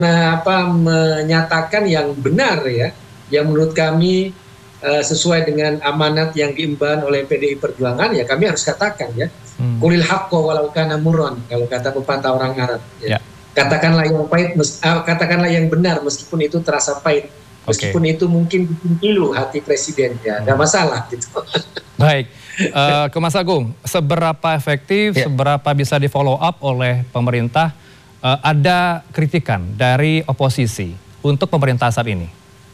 menyatakan yang benar ya, yang menurut kami sesuai dengan amanat yang diemban oleh PDI Perjuangan, ya kami harus katakan ya, kulil haqqo walau kana murran, kalau kata pepatah orang Arab. Ya. Katakanlah yang pahit, katakanlah yang benar meskipun itu terasa pahit, meskipun itu mungkin bikin pilu hati presiden, ya nggak masalah gitu. Baik, ke Mas Agung, seberapa efektif, seberapa bisa di follow up oleh pemerintah? Ada kritikan dari oposisi untuk pemerintah saat ini?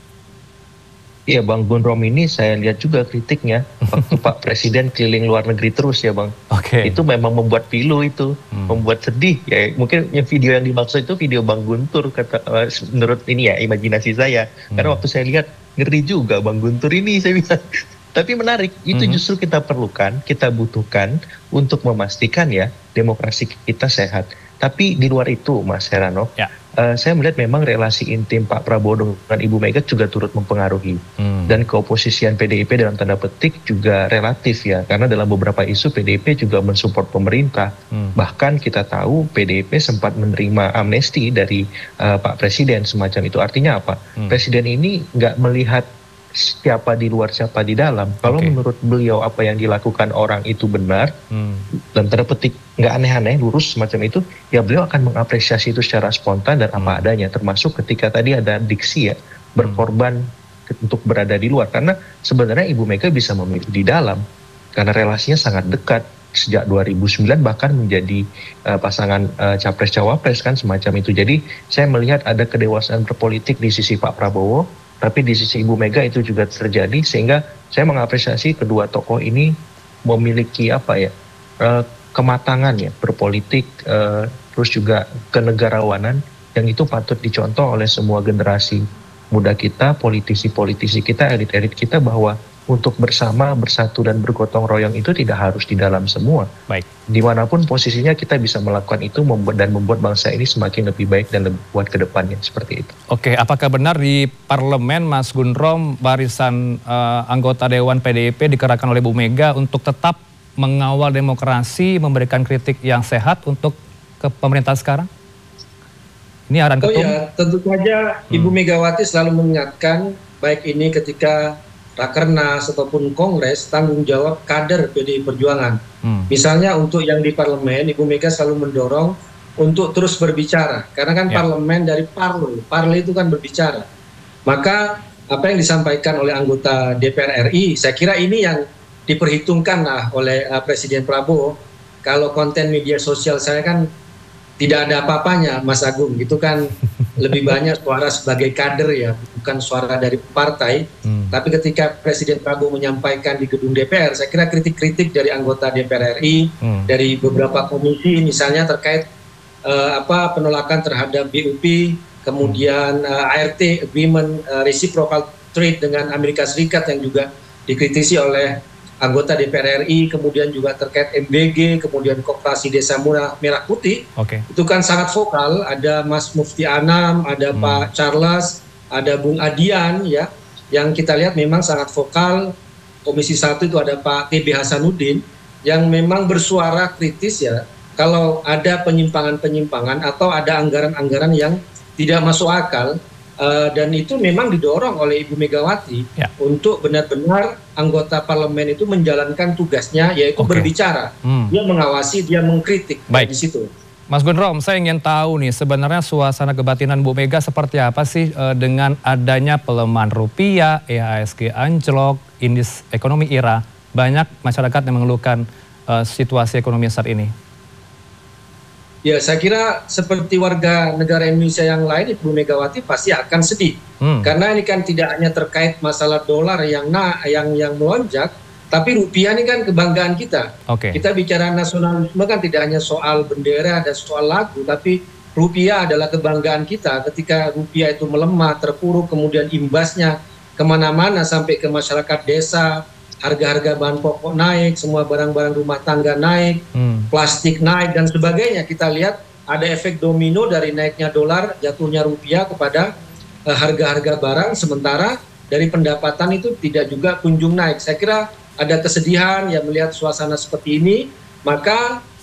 Iya Bang Gunrom, ini saya lihat juga kritiknya waktu Pak Presiden keliling luar negeri terus ya Bang. Itu memang membuat pilu itu, membuat sedih ya. Mungkin video yang dimaksud itu video Bang Guntur, menurut ini ya imajinasi saya. Karena waktu saya lihat ngeri juga Bang Guntur ini, saya bilang. Tapi menarik, itu justru kita perlukan, kita butuhkan untuk memastikan ya demokrasi kita sehat. Tapi di luar itu Mas Heranov, saya melihat memang relasi intim Pak Prabowo dengan Ibu Mega juga turut mempengaruhi. Dan keoposisian PDIP dalam tanda petik juga relatif ya, karena dalam beberapa isu PDIP juga mensupport pemerintah. Bahkan kita tahu PDIP sempat menerima amnesti dari Pak Presiden semacam itu. Artinya apa? Presiden ini nggak melihat siapa di luar siapa di dalam. Kalau menurut beliau apa yang dilakukan orang itu benar, dalam tanda petik nggak aneh-aneh, lurus semacam itu, ya beliau akan mengapresiasi itu secara spontan dan apa adanya. Termasuk ketika tadi ada diksi ya, berkorban untuk berada di luar. Karena sebenarnya Ibu Mega bisa memilih di dalam, karena relasinya sangat dekat. Sejak 2009 bahkan menjadi pasangan capres-cawapres kan semacam itu. Jadi saya melihat ada kedewasaan berpolitik di sisi Pak Prabowo, tapi di sisi Ibu Mega itu juga terjadi, sehingga saya mengapresiasi kedua tokoh ini memiliki kematangan ya berpolitik, terus juga kenegarawanan yang itu patut dicontoh oleh semua generasi muda kita, politisi-politisi kita, elit-elit kita, bahwa untuk bersama, bersatu dan bergotong royong itu tidak harus di dalam semua. Baik. Dimanapun posisinya kita bisa melakukan itu dan membuat bangsa ini semakin lebih baik dan lebih kuat ke depannya, seperti itu. Oke, apakah benar di parlemen Mas Gunrom barisan anggota Dewan PDIP dikerahkan oleh Bu Mega untuk tetap mengawal demokrasi, memberikan kritik yang sehat untuk ke pemerintah sekarang? Ini arahan ketum? Oh ya, tentu saja Ibu Megawati selalu mengingatkan, baik ini ketika Rakernas ataupun Kongres, tanggung jawab kader PDI Perjuangan. Misalnya untuk yang di parlemen, Ibu Mega selalu mendorong untuk terus berbicara. Karena kan parlemen dari parle itu kan berbicara. Maka apa yang disampaikan oleh anggota DPR RI, saya kira ini yang diperhitungkan lah oleh Presiden Prabowo. Kalau konten media sosial saya kan tidak ada apa-apanya, Mas Agung. Itu kan lebih banyak suara sebagai kader ya, bukan suara dari partai. Tapi ketika Presiden Prabowo menyampaikan di gedung DPR, saya kira kritik-kritik dari anggota DPR RI, dari beberapa komisi misalnya terkait penolakan terhadap BUP, kemudian ART, Agreement Reciprocal Trade dengan Amerika Serikat yang juga dikritisi oleh anggota DPR RI, kemudian juga terkait MBG, kemudian Koperasi Desa Merah Putih, itu kan sangat vokal. Ada Mas Mufti Anam, ada Pak Charles, ada Bung Adian ya, yang kita lihat memang sangat vokal. Komisi 1 itu ada Pak TB Hasanuddin yang memang bersuara kritis ya, kalau ada penyimpangan-penyimpangan atau ada anggaran-anggaran yang tidak masuk akal. Dan itu memang didorong oleh Ibu Megawati untuk benar-benar anggota parlemen itu menjalankan tugasnya, yaitu berbicara. Dia mengawasi, dia mengkritik di situ. Mas Gunrom, saya ingin tahu nih, sebenarnya suasana kebatinan Bu Mega seperti apa sih dengan adanya pelemahan rupiah, IHSG anjlok, indeks ekonomi IRA, banyak masyarakat yang mengeluhkan situasi ekonomi saat ini. Ya, saya kira seperti warga negara Indonesia yang lain, Ibu Megawati pasti akan sedih. Karena ini kan tidak hanya terkait masalah dolar yang melonjak, tapi rupiah ini kan kebanggaan kita. Kita bicara nasionalisme kan tidak hanya soal bendera dan soal lagu, tapi rupiah adalah kebanggaan kita. Ketika rupiah itu melemah, terpuruk, kemudian imbasnya kemana-mana sampai ke masyarakat desa, harga-harga bahan pokok naik, semua barang-barang rumah tangga naik, plastik naik dan sebagainya. Kita lihat ada efek domino dari naiknya dolar, jatuhnya rupiah kepada harga-harga barang, sementara dari pendapatan itu tidak juga kunjung naik. Saya kira ada kesedihan ya melihat suasana seperti ini, maka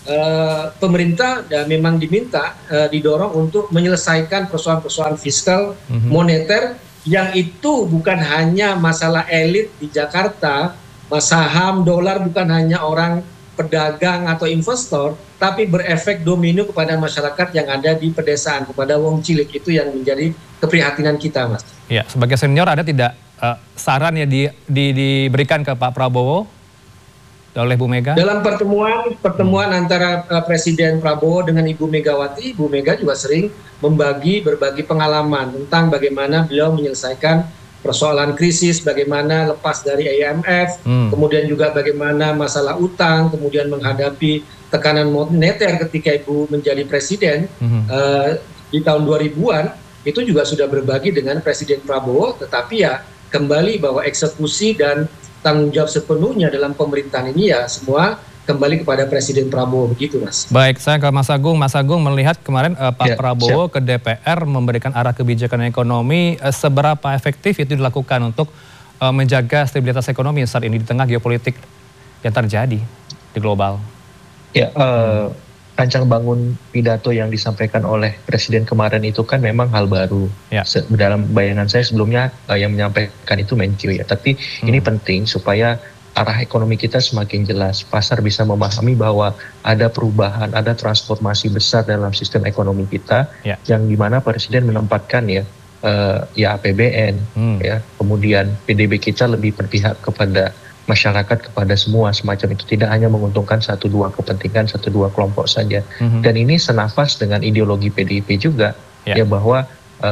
pemerintah memang diminta didorong untuk menyelesaikan persoalan-persoalan fiskal moneter yang itu bukan hanya masalah elit di Jakarta, saham dolar bukan hanya orang pedagang atau investor, tapi berefek domino kepada masyarakat yang ada di pedesaan, kepada wong cilik. Itu yang menjadi keprihatinan kita, Mas. Ya, sebagai senior ada tidak saran ya diberikan ke Pak Prabowo oleh Bu Mega? Dalam pertemuan antara Presiden Prabowo dengan Ibu Megawati, Ibu Mega juga sering berbagi pengalaman tentang bagaimana beliau menyelesaikan persoalan krisis, bagaimana lepas dari IMF, kemudian juga bagaimana masalah utang, kemudian menghadapi tekanan moneter ketika Ibu menjadi presiden di tahun 2000-an, itu juga sudah berbagi dengan Presiden Prabowo, tetapi ya kembali bahwa eksekusi dan tanggung jawab sepenuhnya dalam pemerintahan ini ya semua kembali kepada Presiden Prabowo, begitu Mas. Baik, saya ke Mas Agung. Mas Agung melihat kemarin Pak Prabowo ke DPR memberikan arah kebijakan ekonomi, seberapa efektif itu dilakukan untuk menjaga stabilitas ekonomi saat ini di tengah geopolitik yang terjadi di global? Ya, rancang bangun pidato yang disampaikan oleh Presiden kemarin itu kan memang hal baru. Ya. Dalam bayangan saya sebelumnya yang menyampaikan itu Menkyu ya. Tapi ini penting supaya arah ekonomi kita semakin jelas. Pasar bisa memahami bahwa ada perubahan, ada transformasi besar dalam sistem ekonomi kita, yang dimana Presiden menempatkan ya APBN, ya, kemudian PDB kita lebih berpihak kepada masyarakat, kepada semua semacam itu, tidak hanya menguntungkan satu dua kepentingan, satu dua kelompok saja. Dan ini senafas dengan ideologi PDIP juga, ya bahwa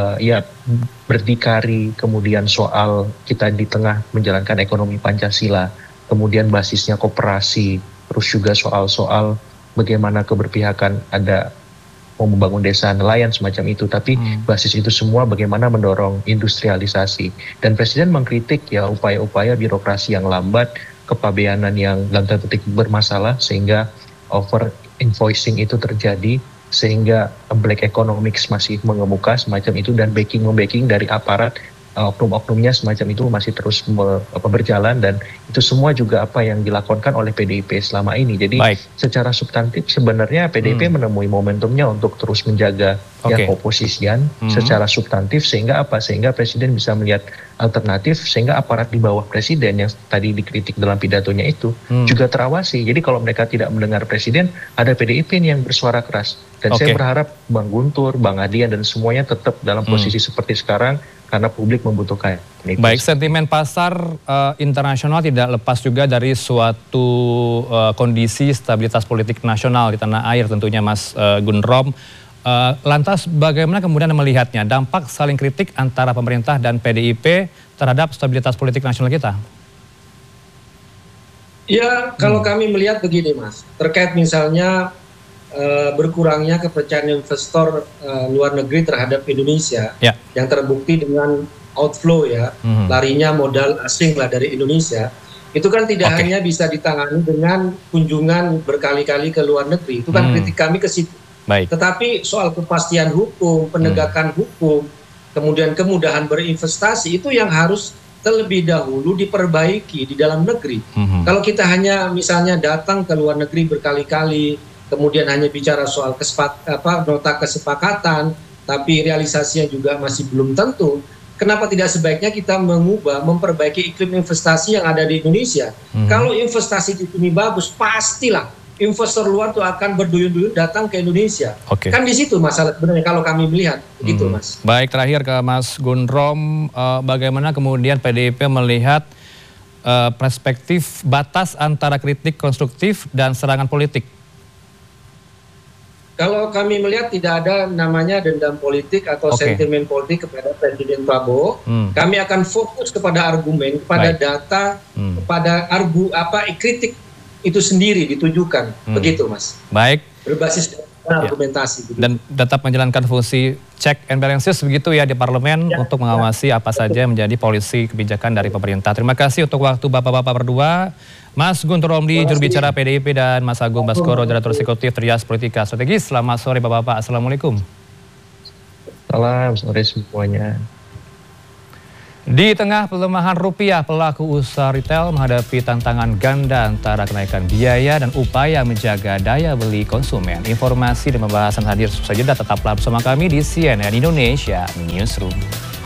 berdikari, kemudian soal kita di tengah menjalankan ekonomi Pancasila, kemudian basisnya koperasi, terus juga soal-soal bagaimana keberpihakan, ada mau membangun desa nelayan semacam itu, tapi basis itu semua bagaimana mendorong industrialisasi. Dan Presiden mengkritik ya upaya-upaya birokrasi yang lambat, kepabeanan yang dalam tanda petik bermasalah, sehingga over invoicing itu terjadi, sehingga black economics masih mengemuka semacam itu, dan backing dari aparat, oknum-oknumnya semacam itu masih terus berjalan, dan itu semua juga apa yang dilakukan oleh PDIP selama ini. Jadi secara substantif sebenarnya PDIP menemui momentumnya untuk terus menjaga oposisian secara substantif, sehingga sehingga Presiden bisa melihat alternatif, sehingga aparat di bawah Presiden yang tadi dikritik dalam pidatonya itu juga terawasi. Jadi kalau mereka tidak mendengar Presiden, ada PDIP yang bersuara keras. Dan saya berharap Bang Guntur, Bang Adian dan semuanya tetap dalam posisi seperti sekarang, karena publik membutuhkan itu. Baik, sentimen pasar internasional tidak lepas juga dari suatu kondisi stabilitas politik nasional di tanah air tentunya, Mas Gunrom. Lantas bagaimana kemudian melihatnya dampak saling kritik antara pemerintah dan PDIP terhadap stabilitas politik nasional kita? Ya, kalau kami melihat begini Mas, terkait misalnya berkurangnya kepercayaan investor luar negeri terhadap Indonesia, yang terbukti dengan outflow ya, larinya modal asing lah dari Indonesia, itu kan tidak hanya bisa ditangani dengan kunjungan berkali-kali ke luar negeri, itu kan kritik kami ke situ. Tetapi soal kepastian hukum, penegakan hukum, kemudian kemudahan berinvestasi, itu yang harus terlebih dahulu diperbaiki di dalam negeri. Kalau kita hanya misalnya datang ke luar negeri berkali-kali, kemudian hanya bicara soal nota kesepakatan, tapi realisasinya juga masih belum tentu. Kenapa tidak sebaiknya kita memperbaiki iklim investasi yang ada di Indonesia? Kalau investasi di sini bagus, pastilah investor luar tuh akan berduyun-duyun datang ke Indonesia. Kan di situ masalah sebenarnya kalau kami melihat, begitu Mas. Baik, terakhir ke Mas Gunrom, bagaimana kemudian PDIP melihat perspektif batas antara kritik konstruktif dan serangan politik? Kalau kami melihat tidak ada namanya dendam politik atau sentimen politik kepada Presiden Prabowo. Kami akan fokus kepada argumen, kepada data, kepada kritik itu sendiri ditujukan. Begitu Mas. Baik. Berbasis argumentasi. Begitu. Dan tetap menjalankan fungsi check and balances begitu ya di parlemen untuk mengawasi apa saja menjadi polisi kebijakan dari pemerintah. Terima kasih untuk waktu Bapak-Bapak berdua. Mas Guntur Romli, juru bicara PDIP, dan Mas Agung Baskoro, Direktur Eksekutif Trias Politika Strategis. Selamat sore Bapak-Bapak. Assalamualaikum. Selamat sore semuanya. Di tengah pelemahan rupiah, pelaku usaha retail menghadapi tantangan ganda antara kenaikan biaya dan upaya menjaga daya beli konsumen. Informasi dan pembahasan hadir saja, tetaplah bersama kami di CNN Indonesia Newsroom.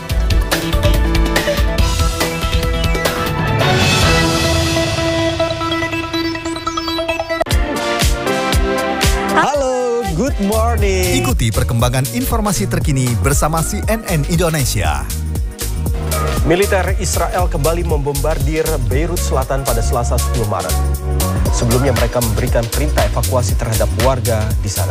Halo, good morning. Ikuti perkembangan informasi terkini bersama CNN Indonesia. Militer Israel kembali membombardir Beirut Selatan pada Selasa 10 Maret. Sebelumnya mereka memberikan perintah evakuasi terhadap warga di sana.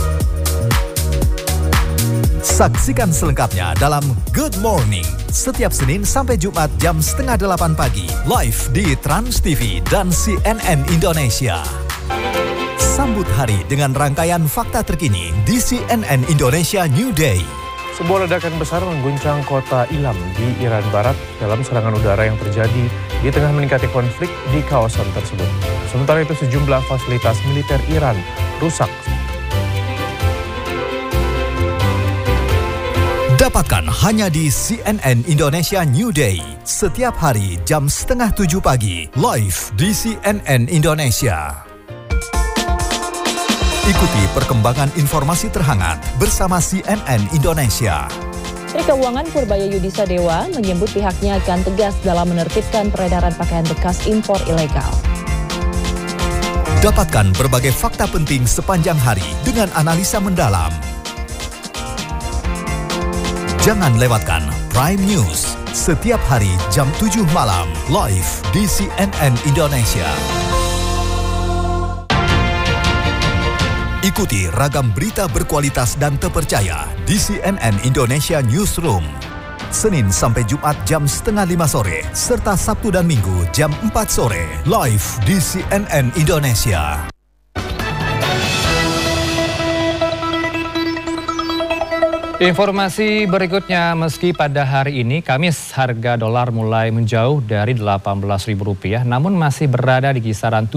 Saksikan selengkapnya dalam Good Morning setiap Senin sampai Jumat jam 7:30 pagi live di Trans TV dan CNN Indonesia. Sambut hari dengan rangkaian fakta terkini di CNN Indonesia New Day. Sebuah ledakan besar mengguncang kota Ilam di Iran Barat dalam serangan udara yang terjadi di tengah meningkatnya konflik di kawasan tersebut. Sementara itu sejumlah fasilitas militer Iran rusak. Dapatkan hanya di CNN Indonesia New Day setiap hari jam 6:30 pagi live di CNN Indonesia. Ikuti perkembangan informasi terhangat bersama CNN Indonesia. Menteri Keuangan Purbaya Yudhistira Dewa menyebut pihaknya akan tegas dalam menertibkan peredaran pakaian bekas impor ilegal. Dapatkan berbagai fakta penting sepanjang hari dengan analisa mendalam. Jangan lewatkan Prime News setiap hari jam 7 malam live di CNN Indonesia. Ikuti ragam berita berkualitas dan terpercaya di CNN Indonesia Newsroom. Senin sampai Jumat jam 4:30 sore, serta Sabtu dan Minggu jam 4 sore, live di CNN Indonesia. Informasi berikutnya, meski pada hari ini Kamis harga dolar mulai menjauh dari Rp18.000, namun masih berada di kisaran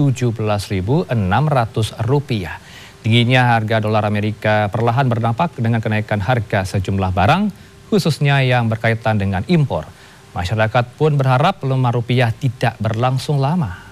Rp17.600. Tingginya harga dolar Amerika perlahan berdampak dengan kenaikan harga sejumlah barang, khususnya yang berkaitan dengan impor. Masyarakat pun berharap pelemahan rupiah tidak berlangsung lama.